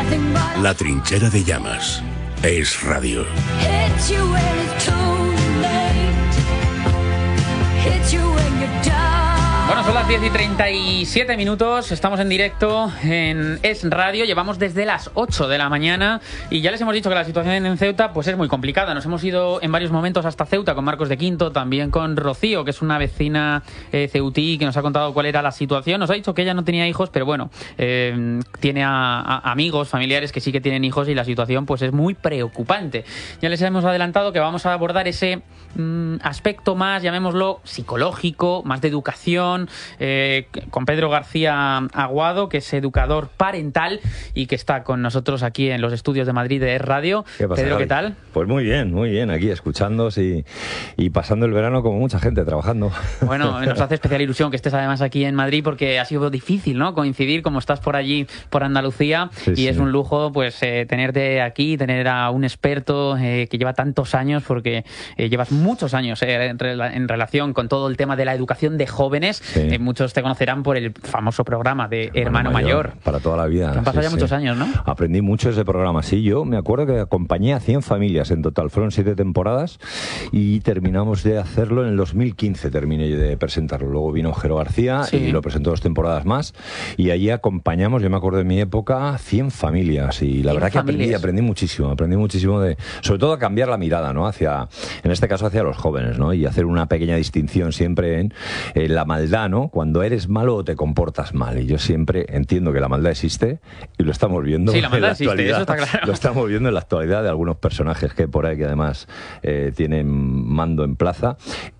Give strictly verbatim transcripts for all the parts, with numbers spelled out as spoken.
La Trinchera de Llamas. Es radio. Bueno, son las diez y treinta y siete minutos, estamos en directo en Es Radio, llevamos desde las ocho de la mañana y ya les hemos dicho que la situación en Ceuta pues es muy complicada. Nos hemos ido en varios momentos hasta Ceuta con Marcos de Quinto, también con Rocío, que es una vecina eh, ceutí, que nos ha contado cuál era la situación. Nos ha dicho que ella no tenía hijos, pero bueno, eh, tiene a, a amigos, familiares que sí que tienen hijos y la situación pues es muy preocupante. Ya les hemos adelantado que vamos a abordar ese mm, aspecto más, llamémoslo, psicológico, más de educación, Eh, con Pedro García Aguado, que es educador parental y que está con nosotros aquí en los estudios de Madrid de Es Radio. ¿Qué pasa, Pedro, Javi? ¿qué tal? Pues muy bien, muy bien, aquí escuchándos y, y pasando el verano como mucha gente, trabajando. Bueno, nos hace especial ilusión que estés además aquí en Madrid porque ha sido difícil, ¿no?, coincidir, como estás por allí, por Andalucía, Sí, y sí. es un lujo pues eh, tenerte aquí, tener a un experto eh, que lleva tantos años, porque eh, llevas muchos años eh, en, rela- en relación con todo el tema de la educación de jóvenes. Sí. Eh, muchos te conocerán por el famoso programa de Hermano Mayor. Para toda la vida. Que han pasado sí, ya muchos sí. años, ¿no? Aprendí mucho ese programa. Sí, yo me acuerdo que acompañé a cien familias en total. Fueron siete temporadas y terminamos de hacerlo en el dos mil quince. Terminé de presentarlo. Luego vino Jero García Sí. y lo presentó dos temporadas más. Y allí acompañamos, yo me acuerdo de mi época, cien familias. Y la cien verdad que aprendí, familias. aprendí muchísimo. Aprendí muchísimo de, sobre todo a cambiar la mirada, ¿no? Hacia, en este caso, hacia los jóvenes, ¿no? Y hacer una pequeña distinción siempre en, en la maldad, ¿no? Cuando eres malo o te comportas mal. Y yo siempre entiendo que la maldad existe y lo estamos viendo Sí, la en maldad la existe, actualidad. eso está claro. Lo estamos viendo en la actualidad de algunos personajes que hay por ahí que además eh, tienen mando en plaza.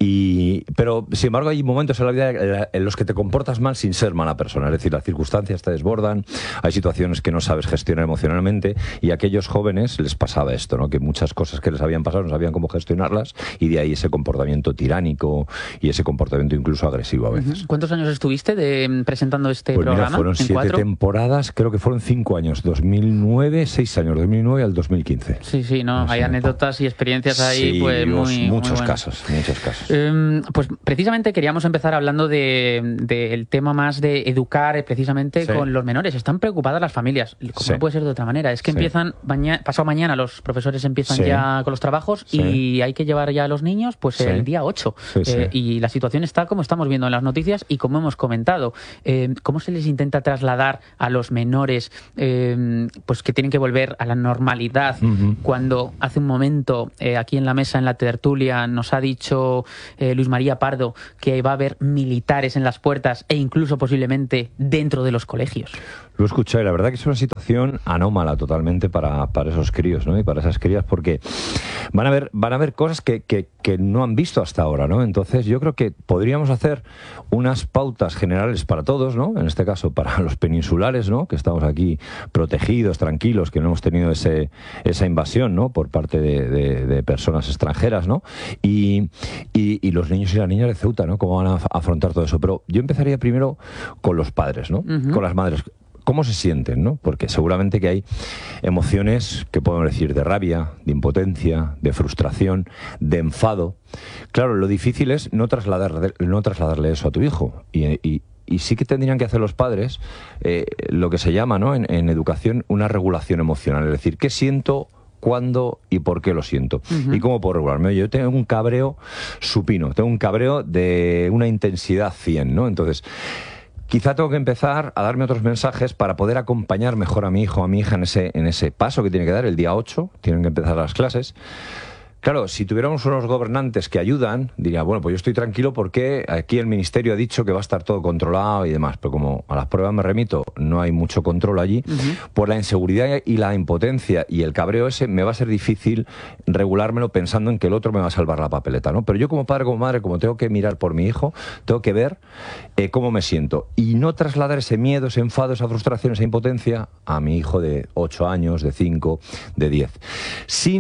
Y, pero, sin embargo, hay momentos en la vida en los que te comportas mal sin ser mala persona. Es decir, las circunstancias te desbordan, hay situaciones que no sabes gestionar emocionalmente, y a aquellos jóvenes les pasaba esto, ¿no? Que muchas cosas que les habían pasado no sabían cómo gestionarlas, y de ahí ese comportamiento tiránico y ese comportamiento incluso agresivo a veces. ¿Cuántos años estuviste de, presentando este Pues programa? mira, fueron ¿En siete cuatro? temporadas, creo que fueron cinco años, dos mil nueve, seis años, dos mil nueve al dos mil quince. Sí, sí, no, No hay sé, anécdotas y experiencias ahí, sí, pues vimos muy, muy muchos buenas. casos, muchos casos. Eh, pues precisamente queríamos empezar hablando del de, del tema más de educar eh, precisamente Sí. con los menores. Están preocupadas las familias, como Sí. no puede ser de otra manera. Es que Sí. empiezan, maña- pasado mañana los profesores empiezan Sí. ya con los trabajos Sí. y hay que llevar ya a los niños pues Sí. el día ocho. Sí, sí. Eh, y la situación está como estamos viendo en las noticias y como hemos comentado. Eh, ¿Cómo se les intenta trasladar a los menores eh, pues que tienen que volver a la normalidad? Ujú. Cuando hace un momento eh, aquí en la mesa, en la tertulia, nos ha dicho eh, Luis María Pardo que va a haber militares en las puertas e incluso posiblemente dentro de los colegios. Lo escuché, la verdad que es una situación anómala totalmente para, para esos críos, ¿no? Y para esas crías, porque van a ver, van a ver cosas que, que, que no han visto hasta ahora, ¿no? Entonces yo creo que podríamos hacer unas pautas generales para todos, ¿no? En este caso para los peninsulares, ¿no? Que estamos aquí protegidos, tranquilos, que no hemos tenido ese, esa invasión, ¿no? Por parte de, de, de personas extranjeras, ¿no? Y, y, y los niños y las niñas de Ceuta, ¿no? Cómo van a afrontar todo eso. Pero yo empezaría primero con los padres, ¿no? Ujú. Con las madres. ¿Cómo se sienten, no? Porque seguramente que hay emociones que podemos decir de rabia, de impotencia, de frustración, de enfado. Claro, lo difícil es no trasladar, no trasladarle eso a tu hijo. Y, y, y sí que tendrían que hacer los padres eh, lo que se llama, ¿no? En, en educación, una regulación emocional. Es decir, ¿qué siento? ¿Cuándo y por qué lo siento? Uh-huh. ¿Y cómo puedo regularme? Yo tengo un cabreo supino, tengo un cabreo de una intensidad cien, ¿no? Entonces, quizá tengo que empezar a darme otros mensajes para poder acompañar mejor a mi hijo o a mi hija en ese, en ese paso que tiene que dar el día ocho, tienen que empezar las clases. Claro, si tuviéramos unos gobernantes que ayudan, diría, bueno, pues yo estoy tranquilo porque aquí el ministerio ha dicho que va a estar todo controlado y demás, pero como a las pruebas me remito, no hay mucho control allí, uh-huh. Por la inseguridad y la impotencia y el cabreo ese, me va a ser difícil regulármelo pensando en que el otro me va a salvar la papeleta, ¿no? Pero yo como padre, como madre, como tengo que mirar por mi hijo, tengo que ver eh, cómo me siento y no trasladar ese miedo, ese enfado, esa frustración, esa impotencia a mi hijo de ocho años, de cinco, de diez, sin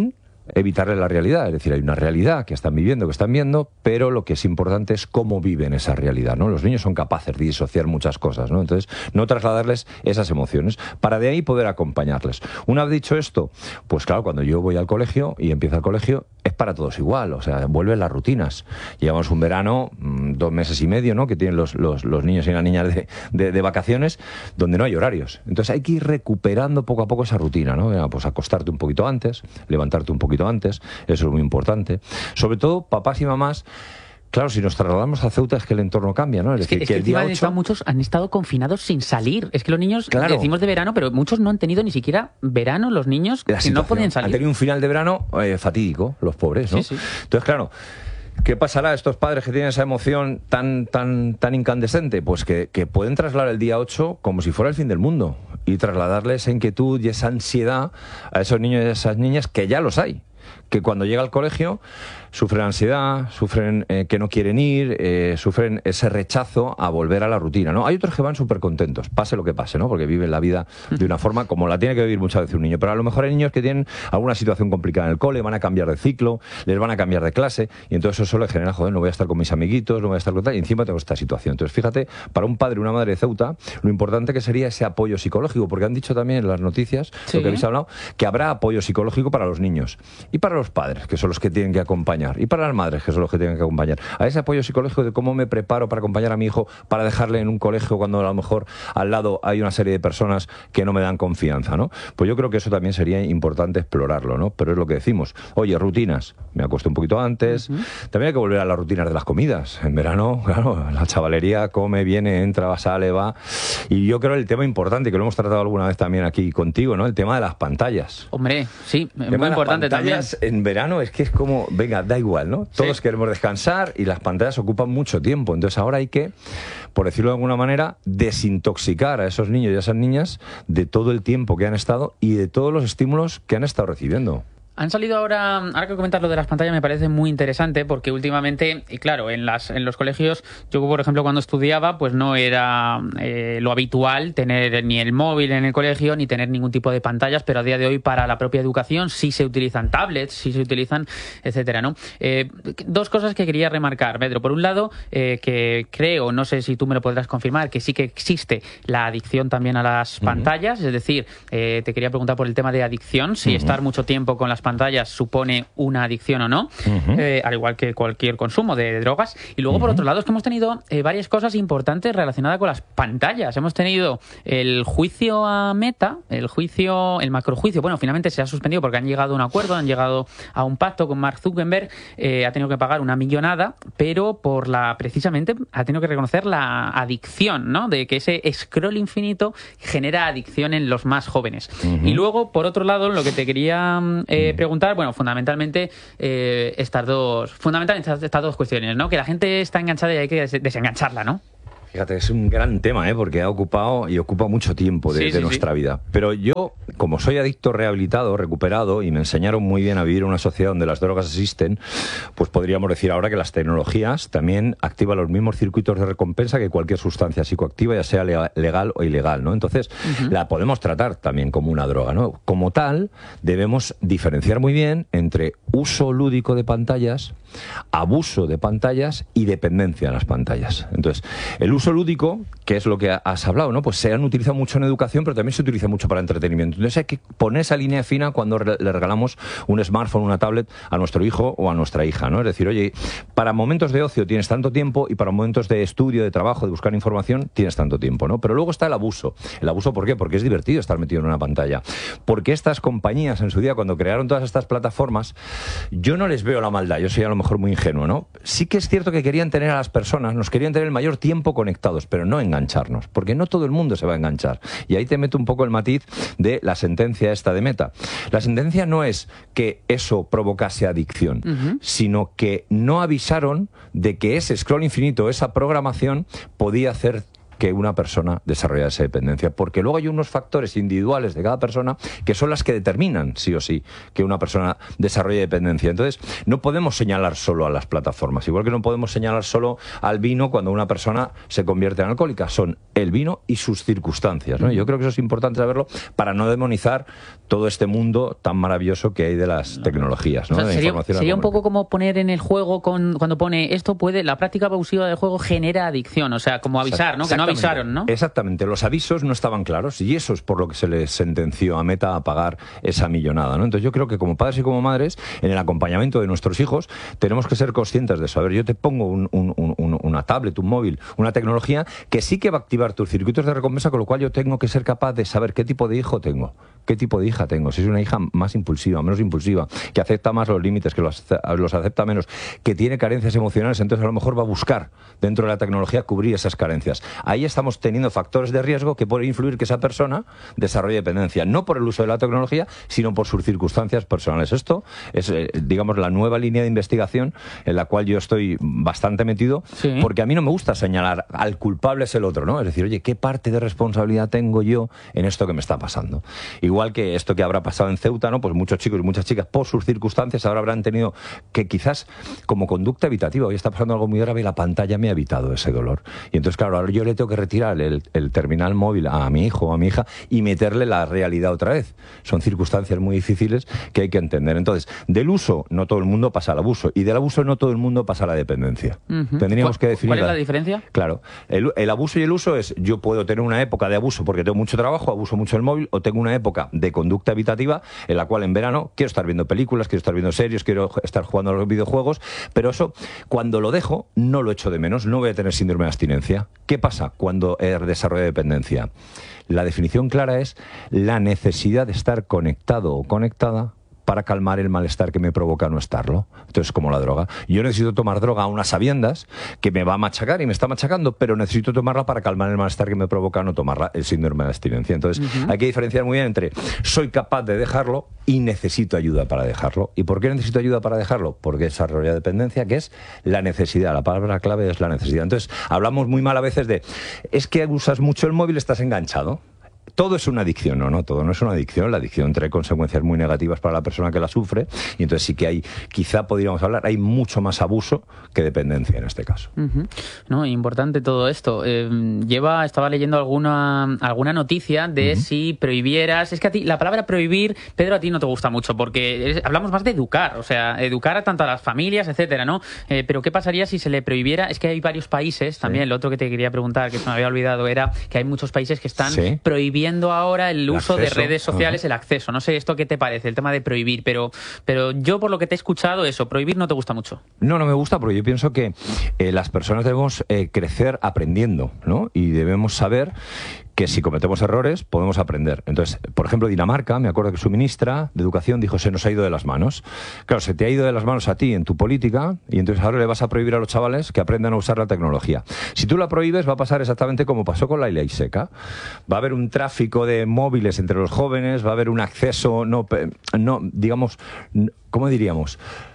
evitarle la realidad. Es decir, hay una realidad que están viviendo, que están viendo, pero lo que es importante es cómo viven esa realidad, ¿no? Los niños son capaces de disociar muchas cosas, ¿no? Entonces, no trasladarles esas emociones, para de ahí poder acompañarles. Una vez dicho esto, pues claro, cuando yo voy al colegio y empiezo el colegio, es para todos igual, o sea, vuelven las rutinas. Llevamos un verano, dos meses y medio, ¿no?, que tienen los, los, los niños y las niñas de, de, de vacaciones, donde no hay horarios. Entonces hay que ir recuperando poco a poco esa rutina, ¿no? Pues acostarte un poquito antes, levantarte un poquito antes, eso es muy importante. Sobre todo, papás y mamás. Claro, si nos trasladamos a Ceuta es que el entorno cambia, ¿no? Es, es que, decir, es que, que el día ocho... estado, muchos han estado confinados sin salir. Es que los niños, claro, decimos de verano, pero muchos no han tenido ni siquiera verano, los niños que no podían salir. Han tenido un final de verano eh, fatídico, los pobres, ¿no? Sí, sí. Entonces, claro, ¿qué pasará a estos padres que tienen esa emoción tan, tan, tan incandescente? Pues que, que pueden trasladar el día ocho como si fuera el fin del mundo y trasladarles esa inquietud y esa ansiedad a esos niños y a esas niñas, que ya los hay, que cuando llega al colegio sufren ansiedad, sufren eh, que no quieren ir, eh, sufren ese rechazo a volver a la rutina, ¿no? Hay otros que van súper contentos, pase lo que pase, ¿no? Porque viven la vida de una forma como la tiene que vivir muchas veces un niño. Pero a lo mejor hay niños que tienen alguna situación complicada en el cole, van a cambiar de ciclo, les van a cambiar de clase, y entonces eso les genera, joder, no voy a estar con mis amiguitos, no voy a estar con tal, y encima tengo esta situación. Entonces, fíjate, para un padre y una madre de Ceuta, lo importante que sería ese apoyo psicológico, porque han dicho también en las noticias, ¿sí?, lo que habéis hablado, que habrá apoyo psicológico para los niños, y para los padres, que son los que tienen que acompañar, y para las madres, que son los que tienen que acompañar. A ese apoyo psicológico de cómo me preparo para acompañar a mi hijo, para dejarle en un colegio cuando a lo mejor al lado hay una serie de personas que no me dan confianza, ¿no? Pues yo creo que eso también sería importante explorarlo, ¿no? Pero es lo que decimos. Oye, rutinas. Me acuesto un poquito antes. Uh-huh. También hay que volver a las rutinas de las comidas. En verano, claro, la chavalería come, viene, entra, sale, va. Y yo creo el tema importante, que lo hemos tratado alguna vez también aquí contigo, ¿no? El tema de las pantallas. Hombre, sí, muy importante también. En verano es que es como, venga, da igual, ¿no? Todos sí queremos descansar y las pantallas ocupan mucho tiempo. Entonces ahora hay que, por decirlo de alguna manera, desintoxicar a esos niños y a esas niñas de todo el tiempo que han estado y de todos los estímulos que han estado recibiendo. Han salido ahora, ahora que comentas lo de las pantallas me parece muy interesante, porque últimamente, y claro, en las en los colegios, yo por ejemplo cuando estudiaba, pues no era eh, lo habitual tener ni el móvil en el colegio, ni tener ningún tipo de pantallas, pero a día de hoy para la propia educación sí se utilizan tablets, sí se utilizan, etcétera, ¿no? Eh, dos cosas que quería remarcar, Pedro. Por un lado, eh, que creo, no sé si tú me lo podrás confirmar, que sí que existe la adicción también a las uh-huh. pantallas, es decir, eh, te quería preguntar por el tema de adicción, si uh-huh. estar mucho tiempo con las pantallas supone una adicción o no, uh-huh. eh, al igual que cualquier consumo de, de drogas. Y luego, uh-huh. por otro lado, es que hemos tenido eh, varias cosas importantes relacionadas con las pantallas. Hemos tenido el juicio a Meta, el juicio, el macrojuicio. Bueno, finalmente se ha suspendido porque han llegado a un acuerdo, han llegado a un pacto con Mark Zuckerberg, eh, ha tenido que pagar una millonada, pero por la precisamente ha tenido que reconocer la adicción, ¿no? De que ese scroll infinito genera adicción en los más jóvenes. Uh-huh. Y luego, por otro lado, lo que te quería eh, preguntar, bueno, fundamentalmente eh, estas dos, fundamentalmente estas, estas dos cuestiones, ¿no? Que la gente está enganchada y hay que des- desengancharla, ¿no? Fíjate, es un gran tema, ¿eh? Porque ha ocupado y ocupa mucho tiempo de, sí, de sí, nuestra sí. vida. Pero yo, como soy adicto rehabilitado, recuperado, y me enseñaron muy bien a vivir en una sociedad donde las drogas existen, pues podríamos decir ahora que las tecnologías también activan los mismos circuitos de recompensa que cualquier sustancia psicoactiva, ya sea legal o ilegal, ¿no? Entonces, uh-huh. la podemos tratar también como una droga, ¿no? Como tal, debemos diferenciar muy bien entre uso lúdico de pantallas, abuso de pantallas y dependencia de las pantallas. Entonces, el uso lúdico, que es lo que has hablado, ¿no? Pues se han utilizado mucho en educación, pero también se utiliza mucho para entretenimiento. Entonces hay que poner esa línea fina cuando re- le regalamos un smartphone, una tablet a nuestro hijo o a nuestra hija, ¿no? Es decir, oye, para momentos de ocio tienes tanto tiempo y para momentos de estudio, de trabajo, de buscar información, tienes tanto tiempo, ¿no? Pero luego está el abuso. ¿El abuso por qué? Porque es divertido estar metido en una pantalla. Porque estas compañías en su día, cuando crearon todas estas plataformas, yo no les veo la maldad, yo soy a lo mejor muy ingenuo, ¿no? Sí que es cierto que querían tener a las personas, nos querían tener el mayor tiempo conectados, pero no engancharnos, porque no todo el mundo se va a enganchar. Y ahí te meto un poco el matiz de la sentencia esta de Meta. La sentencia no es que eso provocase adicción, uh-huh. sino que no avisaron de que ese scroll infinito, esa programación, podía hacer que una persona desarrolla esa dependencia, porque luego hay unos factores individuales de cada persona que son las que determinan, sí o sí, que una persona desarrolle dependencia. Entonces, no podemos señalar solo a las plataformas, igual que no podemos señalar solo al vino cuando una persona se convierte en alcohólica, son el vino y sus circunstancias, ¿no? Yo creo que eso es importante saberlo para no demonizar todo este mundo tan maravilloso que hay de las tecnologías, ¿no? O sea, de sería información sería un poco comunicación. como poner en el juego con, cuando pone esto puede, la práctica abusiva del juego genera adicción, o sea, como avisar, ¿no? Que no avisaron, ¿no? Exactamente, los avisos no estaban claros y eso es por lo que se les sentenció a Meta a pagar esa millonada, ¿no? Entonces yo creo que como padres y como madres, en el acompañamiento de nuestros hijos, tenemos que ser conscientes de eso. A ver, yo te pongo un, un, un, una tablet, un móvil, una tecnología que sí que va a activar tus circuitos de recompensa, con lo cual yo tengo que ser capaz de saber qué tipo de hijo tengo, qué tipo de hija tengo, si es una hija más impulsiva, menos impulsiva, que acepta más los límites, que los, los acepta menos, que tiene carencias emocionales, entonces a lo mejor va a buscar dentro de la tecnología cubrir esas carencias. Ahí estamos teniendo factores de riesgo que pueden influir que esa persona desarrolle dependencia, no por el uso de la tecnología, sino por sus circunstancias personales. Esto es, eh, digamos, la nueva línea de investigación en la cual yo estoy bastante metido, sí. Porque a mí no me gusta señalar al culpable es el otro, ¿no? Es decir, oye, ¿qué parte de responsabilidad tengo yo en esto que me está pasando? Igual que esto que habrá pasado en Ceuta, ¿no? Pues muchos chicos y muchas chicas, por sus circunstancias, ahora habrán tenido que quizás como conducta evitativa, hoy está pasando algo muy grave y la pantalla me ha evitado ese dolor. Y entonces, claro, ahora yo le tengo que retirar el, el terminal móvil a mi hijo o a mi hija y meterle la realidad otra vez. Son circunstancias muy difíciles que hay que entender. Entonces, del uso no todo el mundo pasa al abuso y del abuso no todo el mundo pasa a la dependencia. Uh-huh. Tendríamos que definir. ¿Cuál es la diferencia? Claro, el, el abuso y el uso es, yo puedo tener una época de abuso porque tengo mucho trabajo, abuso mucho el móvil, o tengo una época de conducta evitativa en la cual en verano quiero estar viendo películas, quiero estar viendo series, quiero estar jugando a los videojuegos, pero eso, cuando lo dejo, no lo echo de menos, no voy a tener síndrome de abstinencia. ¿Qué pasa cuando he desarrollado dependencia? La definición clara es la necesidad de estar conectado o conectada para calmar el malestar que me provoca no estarlo. Entonces, como la droga. Yo necesito tomar droga a unas sabiendas que me va a machacar y me está machacando, pero necesito tomarla para calmar el malestar que me provoca no tomarla, el síndrome de abstinencia. Entonces, uh-huh. hay que diferenciar muy bien entre soy capaz de dejarlo y necesito ayuda para dejarlo. ¿Y por qué necesito ayuda para dejarlo? Porque desarrolla dependencia, que es la necesidad. La palabra clave es la necesidad. Entonces, hablamos muy mal a veces de es que usas mucho el móvil, estás enganchado. Todo es una adicción, no, no, todo no es una adicción. La adicción trae consecuencias muy negativas para la persona que la sufre y entonces sí que hay, quizá podríamos hablar, hay mucho más abuso que dependencia en este caso. Uh-huh. No, importante todo esto. Eh, lleva, estaba leyendo alguna alguna noticia de uh-huh. si prohibieras, es que a ti, la palabra prohibir, Pedro, a ti no te gusta mucho porque es, hablamos más de educar, o sea, educar a tanto a las familias, etcétera, ¿no? Eh, pero ¿qué pasaría si se le prohibiera? Es que hay varios países, también sí. Lo otro que te quería preguntar, que se me había olvidado, era que hay muchos países que están ¿Sí? prohibiendo ahora el uso el de redes sociales, uh-huh. el acceso. No sé esto qué te parece, el tema de prohibir, pero, pero yo por lo que te he escuchado, eso, prohibir no te gusta mucho. No, no me gusta, porque yo pienso que eh, las personas debemos eh, crecer aprendiendo, ¿no? Y debemos saber que si cometemos errores podemos aprender. Entonces, por ejemplo, Dinamarca, me acuerdo que su ministra de Educación dijo, se nos ha ido de las manos. Claro, se te ha ido de las manos a ti en tu política y entonces ahora le vas a prohibir a los chavales que aprendan a usar la tecnología. Si tú la prohíbes va a pasar exactamente como pasó con la ley seca. Va a haber un tráfico de móviles entre los jóvenes, va a haber un acceso, no, no digamos, ¿cómo diríamos?,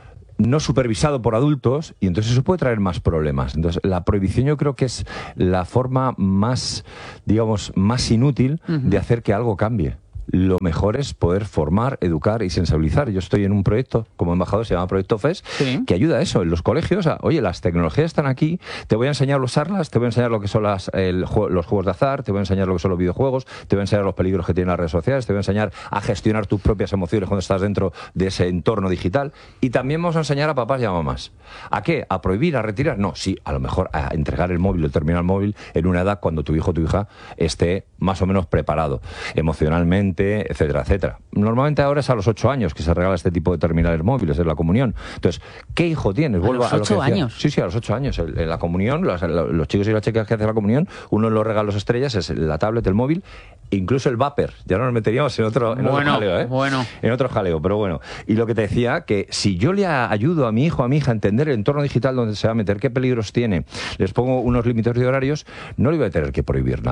no supervisado por adultos y entonces eso puede traer más problemas. Entonces la prohibición yo creo que es la forma más, digamos, más inútil uh-huh. de hacer que algo cambie. Lo mejor es poder formar, educar y sensibilizar. Yo estoy en un proyecto como embajador, se llama Proyecto F E S, sí. que ayuda a eso. En los colegios, a, oye, las tecnologías están aquí, te voy a enseñar los usarlas, te voy a enseñar lo que son las, el, los juegos de azar, te voy a enseñar lo que son los videojuegos, te voy a enseñar los peligros que tienen las redes sociales, te voy a enseñar a gestionar tus propias emociones cuando estás dentro de ese entorno digital. Y también vamos a enseñar a papás y a mamás. ¿A qué? ¿A prohibir? ¿A retirar? No, sí, a lo mejor a entregar el móvil, el terminal móvil, en una edad cuando tu hijo o tu hija esté más o menos preparado emocionalmente, etcétera, etcétera. Normalmente ahora es a los ocho años que se regala este tipo de terminales móviles en la comunión. Entonces, ¿qué hijo tienes? Vuelvo a los ocho años. Sí, sí, a los ocho años. En la comunión, los, los chicos y las chicas que hacen la comunión, uno de los regalos estrellas es la tablet, el móvil, e incluso el vapor. Ya no nos meteríamos en otro, en bueno, otro jaleo, ¿eh? Bueno. En otro jaleo, pero bueno. Y lo que te decía, que si yo le ayudo a mi hijo, a mi hija a entender el entorno digital donde se va a meter, qué peligros tiene, les pongo unos límites de horarios, no le voy a tener que prohibir nada.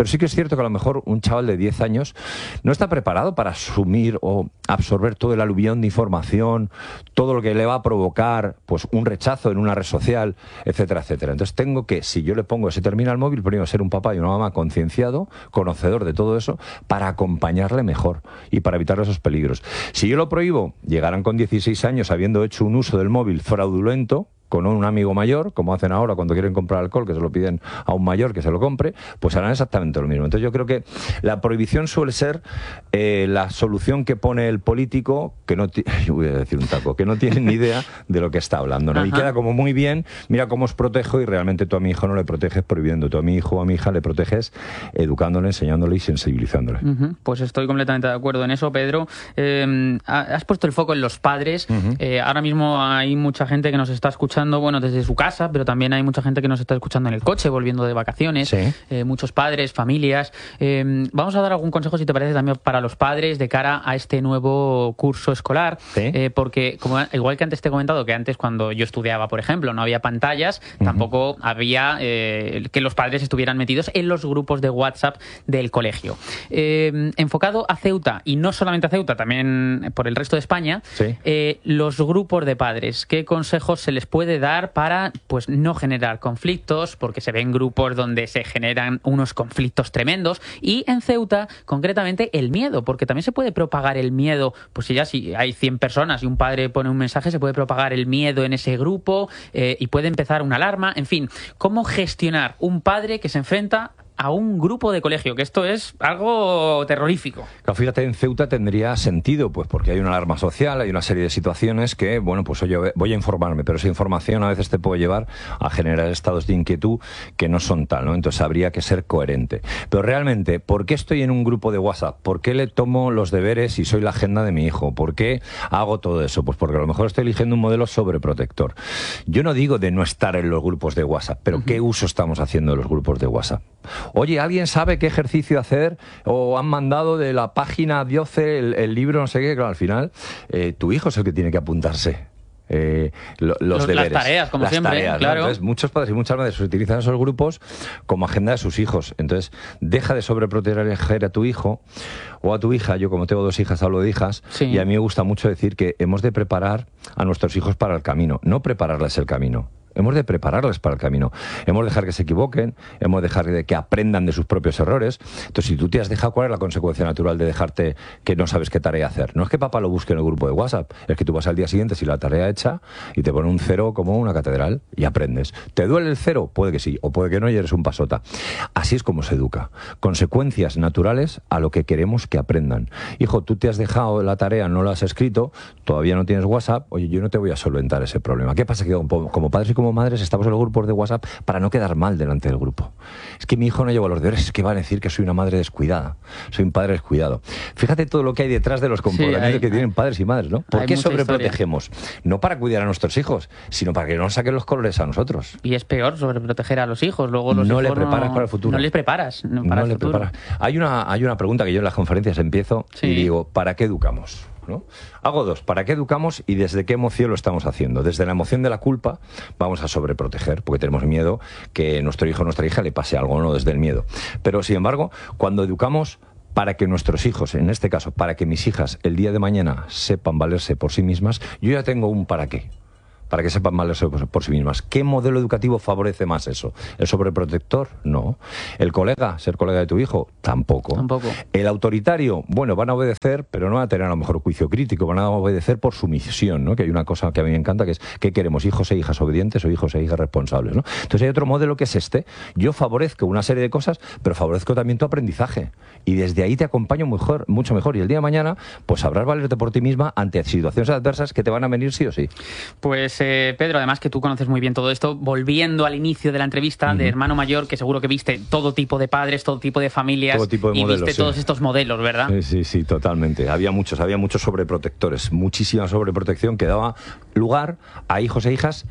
Pero sí que es cierto que a lo mejor un chaval de diez años no está preparado para asumir o absorber todo el aluvión de información, todo lo que le va a provocar pues un rechazo en una red social, etcétera, etcétera. Entonces tengo que, si yo le pongo ese terminal móvil, primero ser un papá y una mamá concienciado, conocedor de todo eso, para acompañarle mejor y para evitar esos peligros. Si yo lo prohíbo, llegarán con dieciséis años habiendo hecho un uso del móvil fraudulento, con un amigo mayor, como hacen ahora cuando quieren comprar alcohol, que se lo piden a un mayor que se lo compre, pues harán exactamente lo mismo. Entonces yo creo que la prohibición suele ser eh, la solución que pone el político, que no yo voy a decir un taco, que no tiene ni idea de lo que está hablando, ¿no? Y queda como muy bien, mira cómo os protejo, y realmente tú a mi hijo no le proteges prohibiendo, tú a mi hijo o a mi hija le proteges educándole, enseñándole y sensibilizándole. Uh-huh. Pues estoy completamente de acuerdo en eso, Pedro. Eh, has puesto el foco en los padres. Uh-huh. Eh, ahora mismo hay mucha gente que nos está escuchando, bueno, desde su casa, pero también hay mucha gente que nos está escuchando en el coche, volviendo de vacaciones, sí. eh, muchos padres, familias. Eh, vamos a dar algún consejo, si te parece, también para los padres de cara a este nuevo curso escolar, ¿sí? eh, porque como, igual que antes te he comentado, que antes cuando yo estudiaba, por ejemplo, no había pantallas, uh-huh. tampoco había eh, que los padres estuvieran metidos en los grupos de WhatsApp del colegio. Eh, enfocado a Ceuta, y no solamente a Ceuta, también por el resto de España, sí. eh, los grupos de padres, ¿qué consejos se les puede dar para pues no generar conflictos? Porque se ven grupos donde se generan unos conflictos tremendos, y en Ceuta concretamente el miedo, porque también se puede propagar el miedo, pues si ya si hay cien personas y un padre pone un mensaje, se puede propagar el miedo en ese grupo eh, y puede empezar una alarma. En fin, ¿cómo gestionar un padre que se enfrenta a un grupo de colegio? Que esto es algo terrorífico. Claro, fíjate, en Ceuta tendría sentido, pues porque hay una alarma social, hay una serie de situaciones que, bueno, pues oye, voy a informarme, pero esa información a veces te puede llevar a generar estados de inquietud que no son tal, ¿no? Entonces habría que ser coherente. Pero realmente, ¿por qué estoy en un grupo de WhatsApp? ¿Por qué le tomo los deberes y soy la agenda de mi hijo? ¿Por qué hago todo eso? Pues porque a lo mejor estoy eligiendo un modelo sobreprotector. Yo no digo de no estar en los grupos de WhatsApp, pero uh-huh. ¿qué uso estamos haciendo de los grupos de WhatsApp? Oye, ¿alguien sabe qué ejercicio hacer? O han mandado de la página Dioce el, el libro, no sé qué. Claro, al final, eh, tu hijo es el que tiene que apuntarse. Eh, lo, los, los deberes. Las tareas, como las siempre, tareas, claro. ¿no? Entonces, muchos padres y muchas madres utilizan esos grupos como agenda de sus hijos. Entonces, deja de sobreproteger a tu hijo o a tu hija. Yo, como tengo dos hijas, hablo de hijas, sí. y a mí me gusta mucho decir que hemos de preparar a nuestros hijos para el camino, no prepararles el camino. Hemos de prepararles para el camino. Hemos de dejar que se equivoquen, hemos de dejar de que aprendan de sus propios errores. Entonces, si tú te has dejado, ¿cuál es la consecuencia natural de dejarte que no sabes qué tarea hacer? No es que papá lo busque en el grupo de WhatsApp, es que tú vas al día siguiente sin la tarea hecha y te pone un cero como una catedral y aprendes. ¿Te duele el cero? Puede que sí, o puede que no y eres un pasota. Así es como se educa. Consecuencias naturales a lo que queremos que aprendan. Hijo, tú te has dejado la tarea, no la has escrito, todavía no tienes WhatsApp, oye, yo no te voy a solventar ese problema. ¿Qué pasa? Que como padres y como como madres estamos en los grupos de WhatsApp para no quedar mal delante del grupo. Es que mi hijo no lleva los deberes, es que van a decir que soy una madre descuidada, soy un padre descuidado. Fíjate todo lo que hay detrás de los comportamientos sí, hay, que tienen padres y madres, ¿no? ¿Por qué sobreprotegemos? Historia. No para cuidar a nuestros hijos, sino para que no nos saquen los colores a nosotros. Y es peor sobreproteger a los hijos, luego los no hijos le preparas no, para el futuro. No les preparas no, para no el le futuro. Preparas. Hay una, hay una pregunta que yo en las conferencias empiezo sí. y digo, ¿para qué educamos? ¿No? Hago dos, ¿para qué educamos y desde qué emoción lo estamos haciendo? Desde la emoción de la culpa vamos a sobreproteger, porque tenemos miedo que nuestro hijo o nuestra hija le pase algo, no desde el miedo. Pero sin embargo, cuando educamos para que nuestros hijos, en este caso, para que mis hijas el día de mañana sepan valerse por sí mismas, yo ya tengo un para qué. Para que sepan valerse por sí mismas. ¿Qué modelo educativo favorece más eso? ¿El sobreprotector? No. ¿El colega? ¿Ser colega de tu hijo? Tampoco. Tampoco. ¿El autoritario? Bueno, van a obedecer, pero no van a tener a lo mejor juicio crítico, van a obedecer por sumisión, ¿no? Que hay una cosa que a mí me encanta, que es ¿qué queremos? ¿Hijos e hijas obedientes o hijos e hijas responsables? ¿No? Entonces hay otro modelo que es este. Yo favorezco una serie de cosas, pero favorezco también tu aprendizaje. Y desde ahí te acompaño mejor, mucho mejor. Y el día de mañana, pues sabrás valerte por ti misma ante situaciones adversas que te van a venir sí o sí. Pues Eh, Pedro, además que tú conoces muy bien todo esto, volviendo al inicio de la entrevista uh-huh. de hermano mayor, que seguro que viste todo tipo de padres, todo tipo de familias, todo tipo de y modelos, viste sí. todos estos modelos, ¿verdad? Sí, sí, sí, totalmente. Había muchos, había muchos sobreprotectores, muchísima sobreprotección que daba lugar a hijos e hijas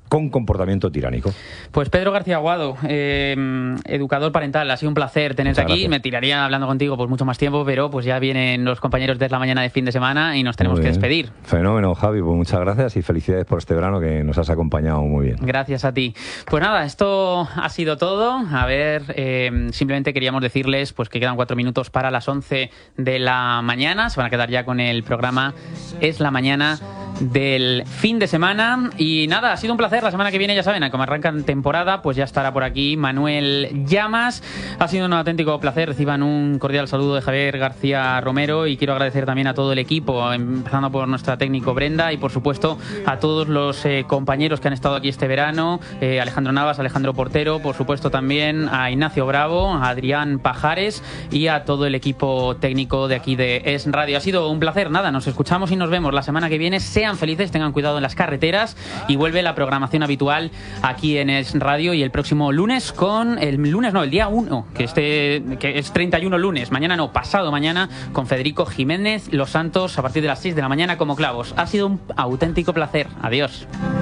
con comportamiento tiránico. Pues Pedro García Aguado, eh, educador parental, ha sido un placer tenerte aquí. Me tiraría hablando contigo pues mucho más tiempo, pero pues ya vienen los compañeros de la mañana de fin de semana y nos tenemos que despedir. Fenómeno, Javi, pues muchas gracias y felicidades por este verano que nos has acompañado muy bien. Gracias a ti. Pues nada, esto ha sido todo. A ver, eh, simplemente queríamos decirles pues que quedan cuatro minutos para las once de la mañana. Se van a quedar ya con el programa Es la Mañana del fin de semana. Y nada, ha sido un placer. La semana que viene, ya saben, como arrancan temporada, pues ya estará por aquí Manuel Llamas. Ha sido un auténtico placer. Reciban un cordial saludo de Javier García Romero y quiero agradecer también a todo el equipo, empezando por nuestra técnico Brenda y por supuesto a todos los eh, compañeros que han estado aquí este verano, eh, Alejandro Navas, Alejandro Portero, por supuesto también a Ignacio Bravo, a Adrián Pajares y a todo el equipo técnico de aquí de Es Radio. Ha sido un placer. Nada, nos escuchamos y nos vemos la semana que viene. Sean felices, tengan cuidado en las carreteras y vuelve la programación habitual aquí en Es Radio y el próximo lunes con el lunes no, el día uno, que este que es treinta y uno lunes, mañana no, pasado mañana con Federico Jiménez Los Santos a partir de las seis de la mañana como clavos. Ha sido un auténtico placer. Adiós.